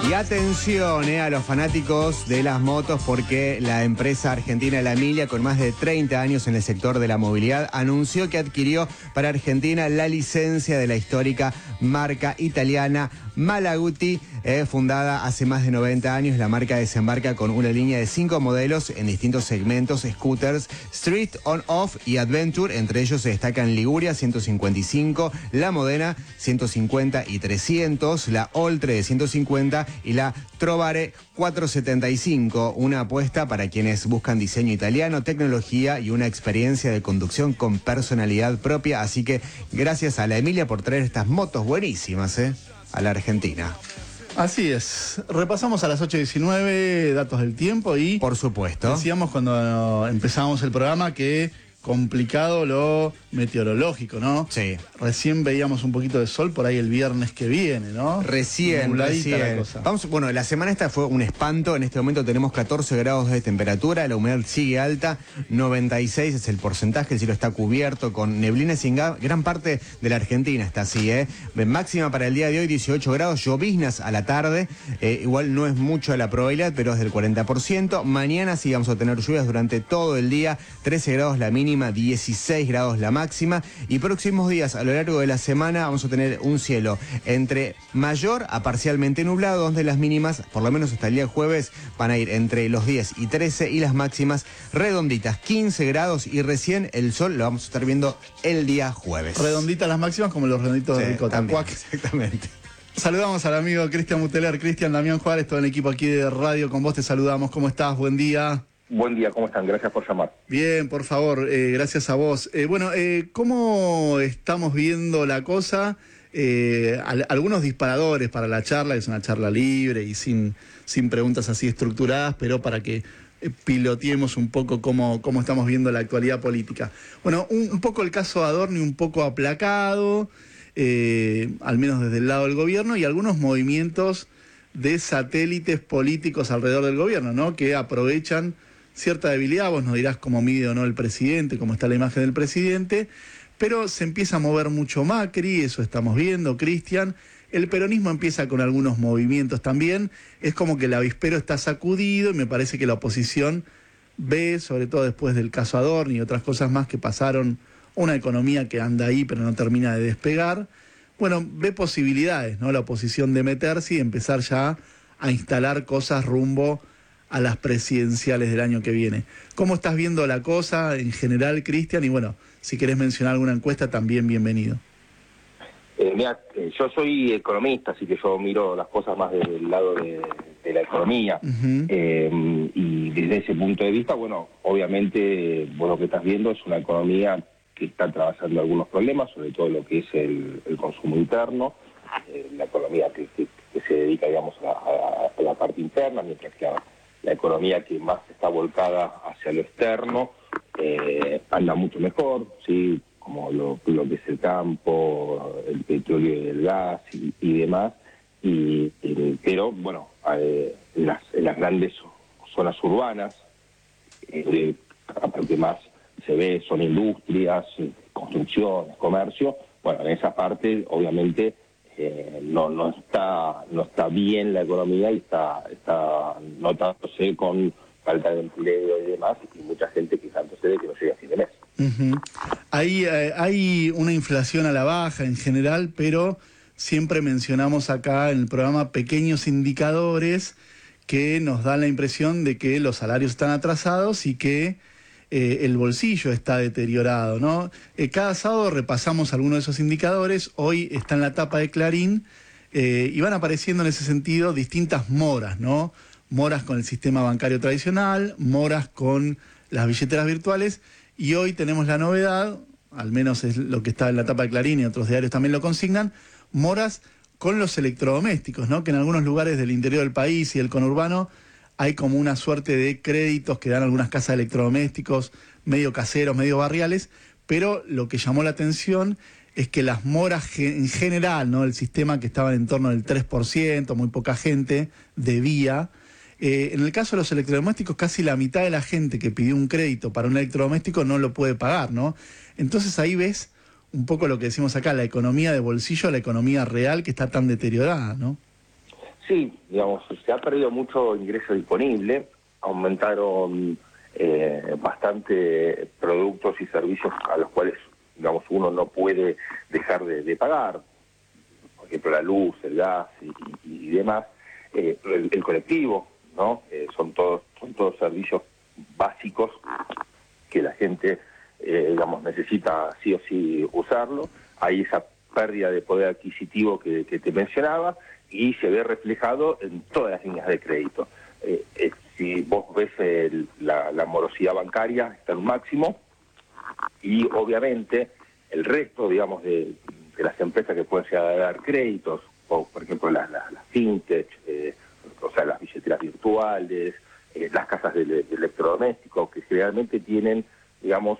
Y atención a los fanáticos de las motos, porque la empresa argentina La Miglia, con más de 30 años en el sector de la movilidad, anunció que adquirió para Argentina la licencia de la histórica marca italiana Malaguti, fundada hace más de 90 años. La marca desembarca con una línea de 5 modelos en distintos segmentos: scooters, street, on-off y adventure. Entre ellos se destacan Liguria 155, la Modena 150 y 300, la Oltre de 150 y la Trovare 475. Una apuesta para quienes buscan diseño italiano, tecnología y una experiencia de conducción con personalidad propia. Así que gracias a La Miglia por traer estas motos buenísimas a la Argentina. Así es. Repasamos a las 8:19 datos del tiempo y... Por supuesto. Decíamos cuando empezábamos el programa que complicado lo meteorológico, ¿no? Sí. Recién veíamos un poquito de sol por ahí el viernes que viene, ¿no? Recién. La cosa. Bueno, la semana esta fue un espanto. En este momento tenemos 14 grados de temperatura, la humedad sigue alta, 96 es el porcentaje, el cielo está cubierto con neblinas y en gran parte de la Argentina está así, Máxima para el día de hoy 18 grados, lloviznas a la tarde, igual no es mucho la probabilidad, pero es del 40%. Mañana sí vamos a tener lluvias durante todo el día, 13 grados la mínima, 16 grados la máxima, y próximos días a lo largo de la semana vamos a tener un cielo entre mayor a parcialmente nublado, donde las mínimas, por lo menos hasta el día jueves, van a ir entre los 10 y 13 y las máximas redonditas, 15 grados, y recién el sol lo vamos a estar viendo el día jueves. Redonditas las máximas como los redonditos de ricota. Exactamente. Saludamos al amigo Cristian Muteler. Cristian, Damián Juárez, todo el equipo aquí de radio con vos te saludamos. ¿Cómo estás? Buen día. Buen día, ¿cómo están? Gracias por llamar. Bien, por favor, gracias a vos. ¿Cómo estamos viendo la cosa? Algunos disparadores para la charla, que es una charla libre y sin preguntas así estructuradas, pero para que piloteemos un poco cómo estamos viendo la actualidad política. Bueno, un poco el caso Adorni, un poco aplacado, al menos desde el lado del gobierno, y algunos movimientos de satélites políticos alrededor del gobierno, ¿no? Que aprovechan cierta debilidad. Vos nos dirás cómo mide o no el presidente, cómo está la imagen del presidente, pero se empieza a mover mucho Macri, eso estamos viendo, Cristian. El peronismo empieza con algunos movimientos también, es como que el avispero está sacudido y me parece que la oposición ve, sobre todo después del caso Adorni y otras cosas más que pasaron, una economía que anda ahí pero no termina de despegar. Bueno, ve posibilidades, ¿no? La oposición de meterse y empezar ya a instalar cosas rumbo a las presidenciales del año que viene. ¿Cómo estás viendo la cosa en general, Cristian? Y bueno, si querés mencionar alguna encuesta, también bienvenido. Mira, yo soy economista, así que yo miro las cosas más del lado de la economía. Y desde ese punto de vista, bueno, obviamente vos lo que estás viendo es una economía que está atravesando algunos problemas, sobre todo lo que es el consumo interno, la economía que se dedica, digamos, a la parte interna, mientras que la economía que más está volcada hacia lo externo anda mucho mejor, ¿sí? Como lo que es el campo, el petróleo y el gas y demás, pero bueno, en las grandes zonas urbanas, la parte más se ve son industrias, construcciones, comercio. Bueno, en esa parte obviamente no está bien la economía y está notándose con falta de empleo y demás, y mucha gente quejándose de que no llega a fin de mes. Hay una inflación a la baja en general, pero siempre mencionamos acá en el programa pequeños indicadores que nos dan la impresión de que los salarios están atrasados y que el bolsillo está deteriorado, ¿no? Cada sábado repasamos algunos de esos indicadores. Hoy está en la tapa de Clarín y van apareciendo en ese sentido distintas moras, ¿no? Moras con el sistema bancario tradicional, moras con las billeteras virtuales, y hoy tenemos la novedad, al menos es lo que está en la tapa de Clarín y otros diarios también lo consignan, moras con los electrodomésticos, ¿no? Que en algunos lugares del interior del país y el conurbano hay como una suerte de créditos que dan algunas casas de electrodomésticos medio caseros, medio barriales, pero lo que llamó la atención es que las moras en general, ¿no? El sistema que estaba en torno del 3%, muy poca gente debía. En el caso de los electrodomésticos, casi la mitad de la gente que pidió un crédito para un electrodoméstico no lo puede pagar, ¿no? Entonces ahí ves un poco lo que decimos acá, la economía de bolsillo, la economía real que está tan deteriorada, ¿no? sí, digamos, se ha perdido mucho ingreso disponible, aumentaron bastante productos y servicios a los cuales, digamos, uno no puede dejar de pagar, por ejemplo, la luz, el gas y demás, el colectivo, ¿no? Son todos servicios básicos que la gente, digamos, necesita sí o sí usarlo. Hay esa pérdida de poder adquisitivo que te mencionaba y se ve reflejado en todas las líneas de crédito. Si vos ves la morosidad bancaria está en un máximo y obviamente el resto, digamos, de las empresas que pueden llegar a dar créditos, o por ejemplo las fintech, o sea, las billeteras virtuales, las casas de electrodomésticos, que generalmente tienen, digamos,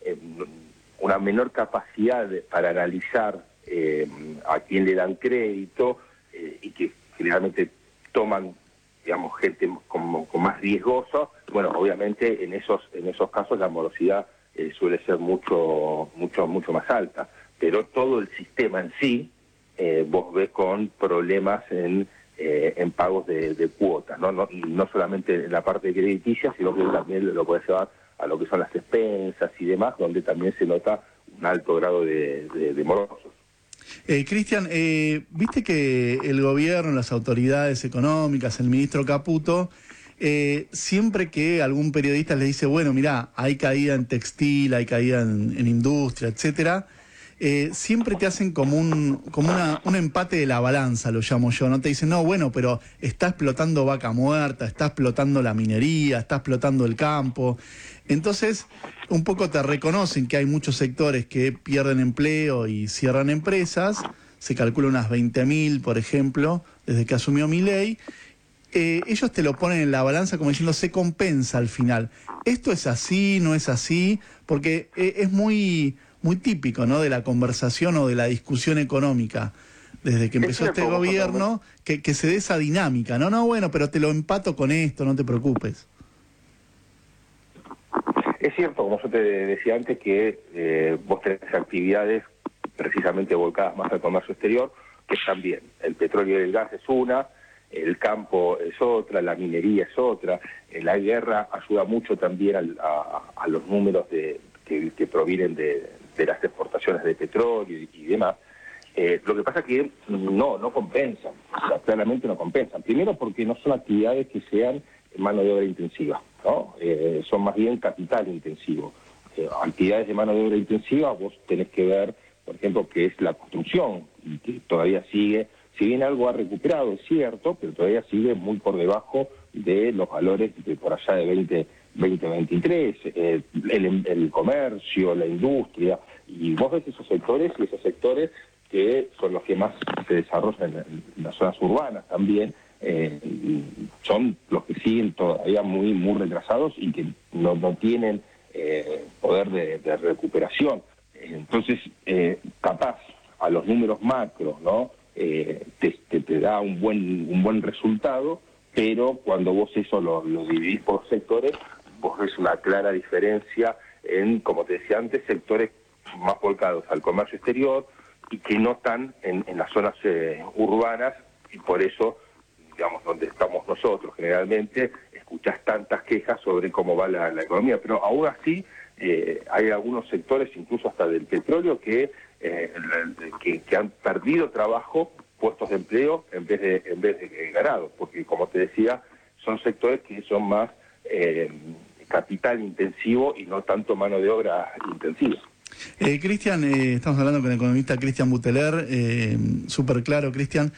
una menor capacidad para analizar a quién le dan crédito y que generalmente toman, digamos, gente con más riesgosa. Bueno, obviamente en esos casos la morosidad suele ser mucho más alta, pero todo el sistema en sí vos ves con problemas en pagos de cuotas, ¿no? Y no solamente en la parte crediticia, sino que también lo puedes llevar a lo que son las expensas y demás, donde también se nota un alto grado de morosos. Cristian, viste que el gobierno, las autoridades económicas, el ministro Caputo, siempre que algún periodista les dice, bueno, mirá, hay caída en textil, hay caída en industria, etcétera, siempre te hacen como un empate de la balanza, lo llamo yo, ¿no? Te dicen, no, bueno, pero está explotando Vaca Muerta, está explotando la minería, está explotando el campo. Entonces, un poco te reconocen que hay muchos sectores que pierden empleo y cierran empresas, se calcula unas 20.000, por ejemplo, desde que asumió Milei. Ellos te lo ponen en la balanza como diciendo, se compensa al final. ¿Esto es así, no es así? Porque es muy típico, ¿no?, de la conversación o de la discusión económica desde que empezó este gobierno, que se dé esa dinámica. No, bueno, pero te lo empato con esto, no te preocupes. Es cierto, como yo te decía antes, que vos tenés actividades precisamente volcadas más al comercio exterior, que están bien. El petróleo y el gas es una, el campo es otra, la minería es otra, la guerra ayuda mucho también a los números que provienen de las exportaciones de petróleo y demás. Lo que pasa es que no compensan, o sea, claramente no compensan. Primero porque no son actividades que sean mano de obra intensiva, ¿no? Son más bien capital intensivo. Actividades de mano de obra intensiva, vos tenés que ver, por ejemplo, que es la construcción, y que todavía sigue, si bien algo ha recuperado, es cierto, pero todavía sigue muy por debajo de los valores de por allá de 2023, el comercio, la industria, y vos ves esos sectores que son los que más se desarrollan en las zonas urbanas también, son los que siguen todavía muy retrasados y que no tienen poder de recuperación. Entonces, capaz a los números macro, ¿no?, te da un buen resultado, pero cuando vos eso lo dividís por sectores, vos ves una clara diferencia en, como te decía antes, sectores más volcados al comercio exterior y que no están en las zonas urbanas, y por eso, digamos, donde estamos nosotros generalmente, escuchás tantas quejas sobre cómo va la economía, pero aún así hay algunos sectores, incluso hasta del petróleo, que han perdido trabajo, puestos de empleo, en vez de ganados, porque como te decía, son sectores que son más capital intensivo y no tanto mano de obra intensiva. Cristian, estamos hablando con el economista Cristian Buteler, súper claro, Cristian.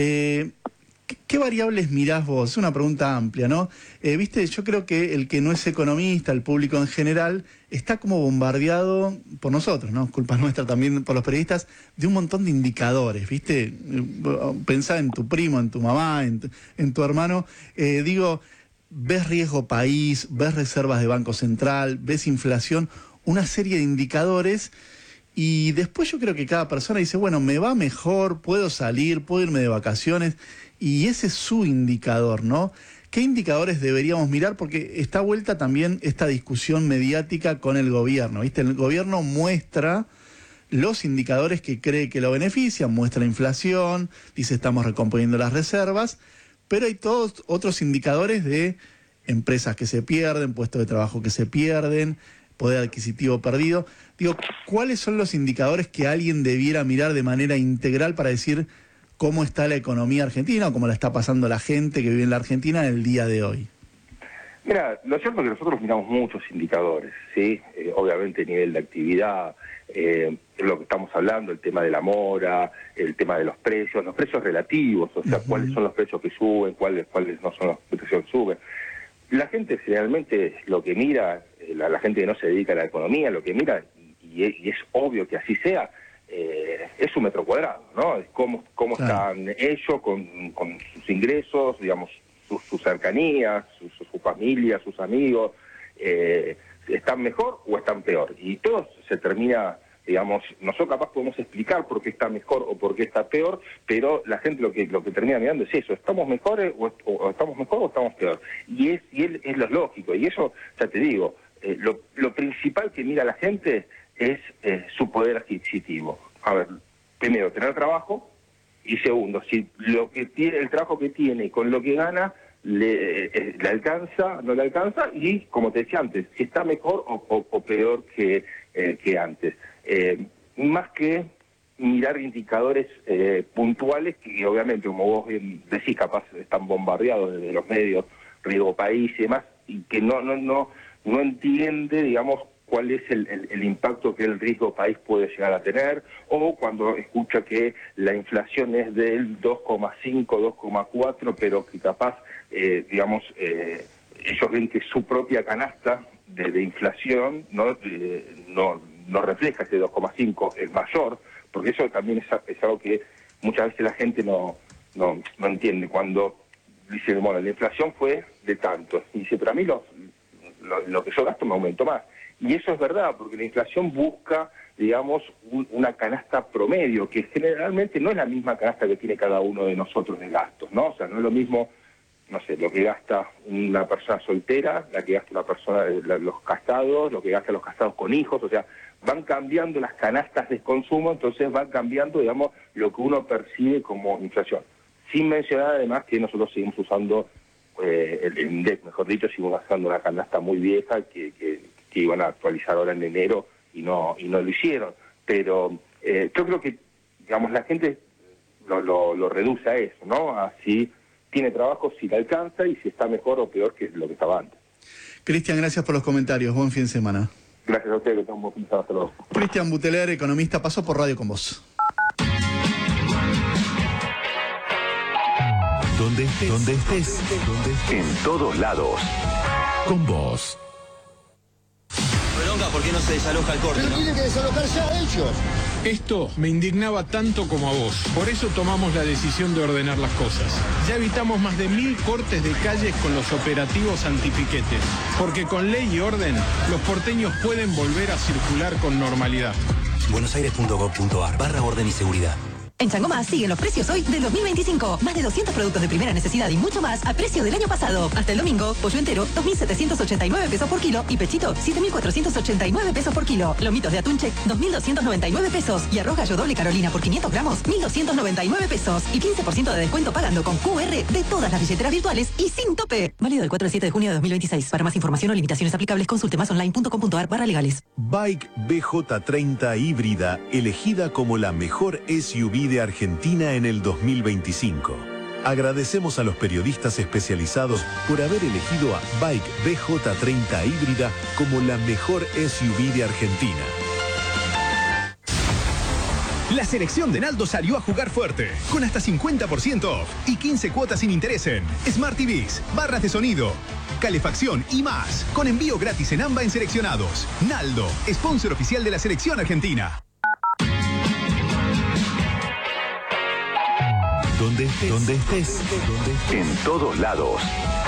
¿Qué variables mirás vos? Es una pregunta amplia, ¿no? Viste, yo creo que el que no es economista, el público en general, está como bombardeado por nosotros, ¿no? Culpa nuestra también por los periodistas, de un montón de indicadores, ¿viste? Pensá en tu primo, en tu mamá, en tu hermano. Digo, ves riesgo país, ves reservas de Banco Central, ves inflación, una serie de indicadores. Y después yo creo que cada persona dice, bueno, me va mejor, puedo salir, puedo irme de vacaciones, y ese es su indicador, ¿no? ¿Qué indicadores deberíamos mirar? Porque está vuelta también esta discusión mediática con el gobierno, ¿viste? El gobierno muestra los indicadores que cree que lo benefician, muestra la inflación, dice estamos recomponiendo las reservas, pero hay todos otros indicadores de empresas que se pierden, puestos de trabajo que se pierden, poder adquisitivo perdido. Digo, ¿cuáles son los indicadores que alguien debiera mirar de manera integral para decir cómo está la economía argentina o cómo la está pasando la gente que vive en la Argentina en el día de hoy? Mira, lo cierto es que nosotros miramos muchos indicadores, ¿sí? Obviamente nivel de actividad, lo que estamos hablando, el tema de la mora, el tema de los precios relativos, o sea, cuáles son los precios que suben, cuáles no son los precios que suben. La gente generalmente lo que mira, la gente que no se dedica a la economía, lo que mira, y es obvio que así sea, es su metro cuadrado, ¿no? Es cómo están ellos con sus ingresos, digamos, sus cercanías, su familia, sus amigos, ¿están mejor o están peor? Y todo se termina, digamos, nosotros capaz podemos explicar por qué está mejor o por qué está peor, pero la gente lo que termina mirando es eso, ¿estamos mejores o estamos mejor o estamos peor? Y es lo lógico, y eso, ya te digo, lo principal que mira la gente es su poder adquisitivo. A ver, primero, tener trabajo, y segundo, si lo que tiene, el trabajo que tiene con lo que gana le alcanza, no le alcanza, y como te decía antes, si está mejor o peor que antes. Más que mirar indicadores puntuales que obviamente, como vos bien decís, capaz están bombardeados desde los medios, riesgo país y demás, y que no entiende, digamos, cuál es el impacto que el riesgo país puede llegar a tener, o cuando escucha que la inflación es del 2,5, 2,4, pero que capaz, digamos, ellos ven que su propia canasta de inflación no refleja ese 2,5, es mayor, porque eso también es algo que muchas veces la gente no entiende. Cuando dice, bueno, la inflación fue de tanto, y dice, pero a mí lo que yo gasto me aumentó más. Y eso es verdad, porque la inflación busca, digamos, una canasta promedio, que generalmente no es la misma canasta que tiene cada uno de nosotros de gastos, ¿no? O sea, no es lo mismo, no sé, lo que gasta una persona soltera, la que gasta una persona, los casados, lo que gastan los casados con hijos, o sea, van cambiando las canastas de consumo, entonces van cambiando, digamos, lo que uno percibe como inflación. Sin mencionar además que nosotros seguimos usando el INDEC, mejor dicho, seguimos usando una canasta muy vieja que iban a actualizar ahora en enero y no lo hicieron. Pero yo creo que, digamos, la gente lo reduce a eso, ¿no? A si tiene trabajo, si le alcanza y si está mejor o peor que lo que estaba antes. Cristian, gracias por los comentarios. Buen fin de semana. Gracias a ustedes, que tengan un buen fin de semana. Hasta luego. Cristian Buteler, economista, pasó por Radio con vos. Donde estés, en todos lados, con vos. Bronca, ¿por qué no se desaloja el corte? Pero tiene que desalojarse a ellos. Esto me indignaba tanto como a vos. Por eso tomamos la decisión de ordenar las cosas. Ya evitamos más de 1000 cortes de calles con los operativos antipiquetes. Porque con ley y orden, los porteños pueden volver a circular con normalidad. buenosaires.gov.ar/orden y seguridad. En Changomás siguen los precios hoy del 2025. Más de 200 productos de primera necesidad y mucho más a precio del año pasado. Hasta el domingo, pollo entero, 2.789 pesos por kilo y pechito, 7.489 pesos por kilo. Lomitos de atún check, 2.299 pesos. Y arroz gallo doble Carolina por 500 gramos, 1.299 pesos. Y 15% de descuento pagando con QR de todas las billeteras virtuales y sin tope. Válido del 4 al 7 de junio de 2026. Para más información o limitaciones aplicables, consulte masonline.com.ar/legales. Bike BJ30 híbrida, elegida como la mejor SUV de Argentina en el 2025. Agradecemos a los periodistas especializados por haber elegido a Bike BJ30 híbrida como la mejor SUV de Argentina. La selección de Naldo salió a jugar fuerte, con hasta 50% off y 15 cuotas sin interés en Smart TVs, barras de sonido, calefacción y más, con envío gratis en AMBA en seleccionados. Naldo, sponsor oficial de la selección argentina. Donde estés, en todos lados,